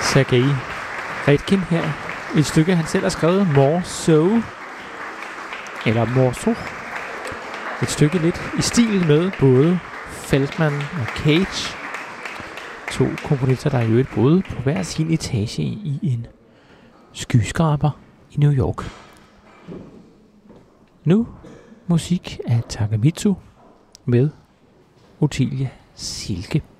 Sergej Redkin her. Et stykke, han selv har skrevet, Morso. Eller Morso. Et stykke lidt i stil med både Feldman og Cage. To komponister, der i øvrigt boede på hver sin etage i en skyskraber i New York. Nu musik af Takemitsu med Ottilie Silke.